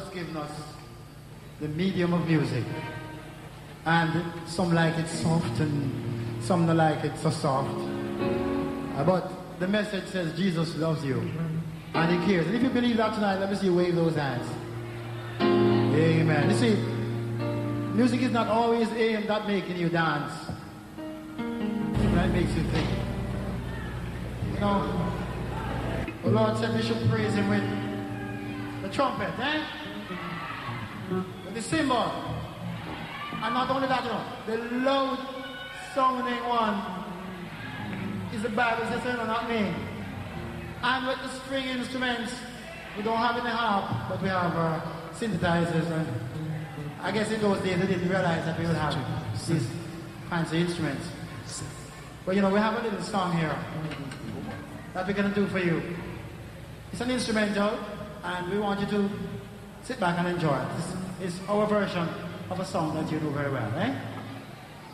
given us the medium of music. And some like it soft and some don't like it so soft. But the message says Jesus loves you and he cares. And if you believe that tonight, let me see you wave those hands. Amen. You see, music is not always aimed at making you dance. That makes you think. You know, the Lord said we should praise him with the trumpet, eh? With the cymbal. And not only that, you know, the loud sounding one is the Bible says, no, not me. And with the string instruments, we don't have any harp, but we have synthesizers. And I guess in those days they didn't realize that we would have these kinds of instruments. But you know, we have a little song here that we're going to do for you. It's an instrumental, and we want you to sit back and enjoy it. It's our version of a song that you know very well, eh?